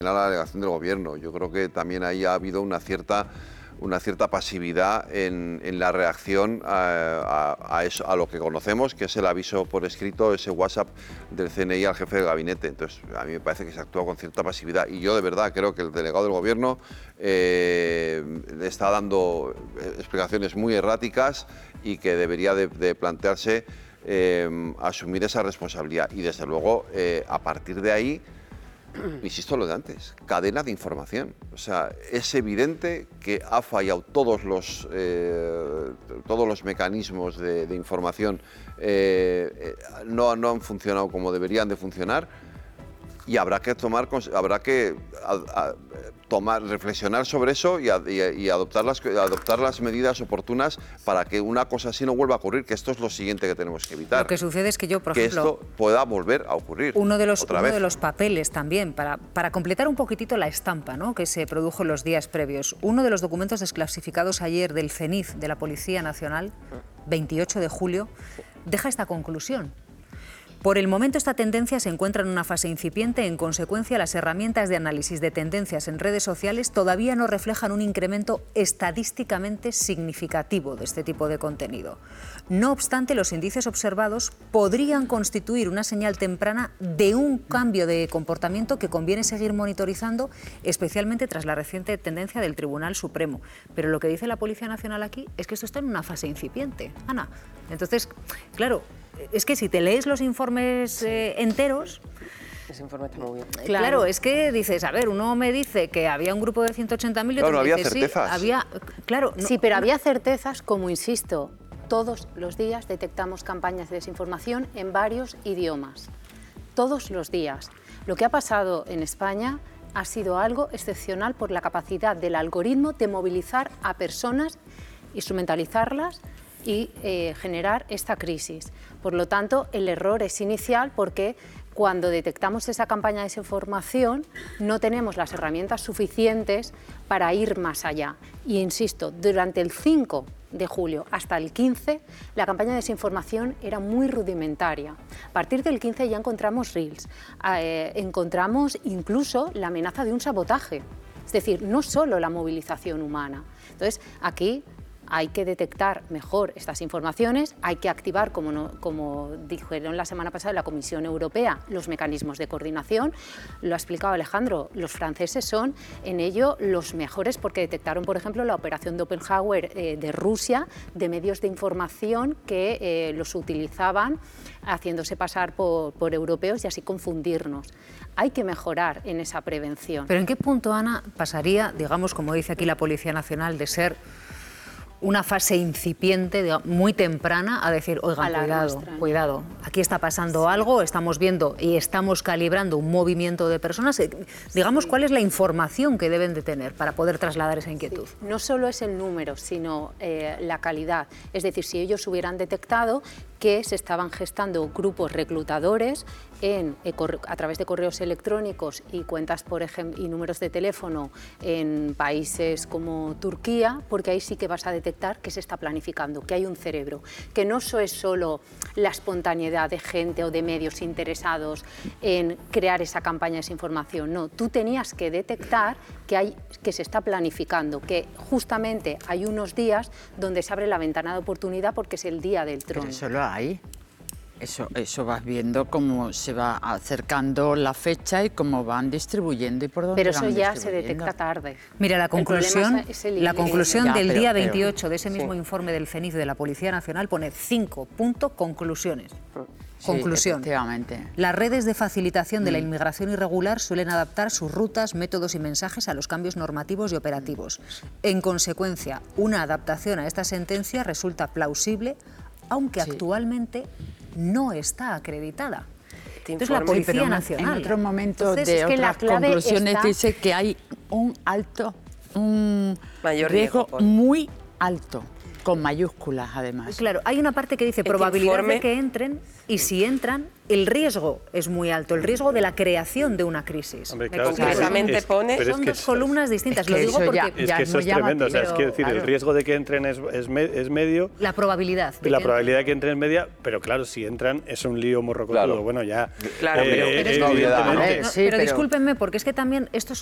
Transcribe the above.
la delegación del Gobierno. Yo creo que también ahí ha habido una cierta pasividad en la reacción a lo que conocemos, que es el aviso por escrito, ese WhatsApp del CNI al jefe del gabinete. Entonces, a mí me parece que se actúa con cierta pasividad y yo de verdad creo que el delegado del Gobierno le está dando explicaciones muy erráticas y que debería de plantearse asumir esa responsabilidad. Y desde luego, a partir de ahí, insisto lo de antes, cadena de información. O sea, es evidente que ha fallado todos los mecanismos de información, no han funcionado como deberían de funcionar y habrá que reflexionar sobre eso y adoptar las medidas oportunas para que una cosa así no vuelva a ocurrir, que esto es lo siguiente que tenemos que evitar. Lo que sucede es que yo, por que ejemplo, esto pueda volver a ocurrir uno de los papeles también, para completar un poquitito la estampa, ¿no?, que se produjo en los días previos. Uno de los documentos desclasificados ayer del CENIF, de la Policía Nacional, 28 de julio, deja esta conclusión. Por el momento esta tendencia se encuentra en una fase incipiente, en consecuencia las herramientas de análisis de tendencias en redes sociales todavía no reflejan un incremento estadísticamente significativo de este tipo de contenido. No obstante, los indicios observados podrían constituir una señal temprana de un cambio de comportamiento que conviene seguir monitorizando, especialmente tras la reciente tendencia del Tribunal Supremo. Pero lo que dice la Policía Nacional aquí es que esto está en una fase incipiente, Ana. Entonces, claro, es que si te lees los informes enteros... Ese informe está muy bien. Claro, es que dices, a ver, uno me dice que había un grupo de 180.000 y otro no había dice, certezas. Sí, había... Claro, sí, pero había certezas, como insisto, todos los días detectamos campañas de desinformación en varios idiomas. Todos los días. Lo que ha pasado en España ha sido algo excepcional por la capacidad del algoritmo de movilizar a personas, instrumentalizarlas y generar esta crisis. Por lo tanto, el error es inicial porque cuando detectamos esa campaña de desinformación no tenemos las herramientas suficientes para ir más allá. Y insisto, durante el 5 de julio hasta el 15, la campaña de desinformación era muy rudimentaria. A partir del 15 ya encontramos reels, encontramos incluso la amenaza de un sabotaje. Es decir, no solo la movilización humana. Entonces, aquí hay que detectar mejor estas informaciones, hay que activar, como dijeron la semana pasada en la Comisión Europea, los mecanismos de coordinación. Lo ha explicado Alejandro, los franceses son en ello los mejores porque detectaron, por ejemplo, la operación de Oppenhauer de Rusia, de medios de información que los utilizaban haciéndose pasar por europeos y así confundirnos. Hay que mejorar en esa prevención. Pero ¿en qué punto, Ana, pasaría, digamos, como dice aquí la Policía Nacional, de ser una fase incipiente, muy temprana, a decir, oigan, cuidado, aquí está pasando algo, estamos viendo y estamos calibrando un movimiento de personas? Digamos, ¿cuál es la información que deben de tener para poder trasladar esa inquietud? Sí. No solo es el número, sino la calidad. Es decir, si ellos hubieran detectado que se estaban gestando grupos reclutadores a través de correos electrónicos y cuentas, por ejemplo, y números de teléfono en países como Turquía, porque ahí sí que vas a detectar que se está planificando, que hay un cerebro, que no eso es solo la espontaneidad de gente o de medios interesados en crear esa campaña de desinformación. No, tú tenías que detectar que se está planificando, que justamente hay unos días donde se abre la ventana de oportunidad porque es el día del trono. Pero eso lo hay. Eso vas viendo cómo se va acercando la fecha y cómo van distribuyendo y por dónde pero van eso ya se detecta tarde. Mira, la conclusión del día 28 de ese mismo sí. informe del CENIF de la Policía Nacional pone 5 conclusiones. Sí, Conclusión. Efectivamente. Las redes de facilitación de la inmigración irregular suelen adaptar sus rutas, métodos y mensajes a los cambios normativos y operativos. En consecuencia, una adaptación a esta sentencia resulta plausible, aunque actualmente no está acreditada. Entonces, la Policía Nacional. En otro momento Entonces, de otras conclusiones dice que hay un mayor riesgo riesgo muy alto, con mayúsculas además. Claro, hay una parte que dice probabilidad de que entren y si entran, el riesgo es muy alto, el riesgo de la creación de una crisis. Hombre, ¿Me claro, comprendes? concretamente pone- pero es Son que dos columnas distintas, es lo que digo eso porque ya- Es que eso no es tremendo, o sea, es llamativo, que decir, el claro. riesgo de que entren es medio, la probabilidad. de la que probabilidad de que entren es media, pero claro, si entran es un lío morrocotudo. Claro. Bueno, ya. Claro, pero es una obviedad, ¿no? evidentemente. No, Sí, pero pero- discúlpenme, porque es que también esto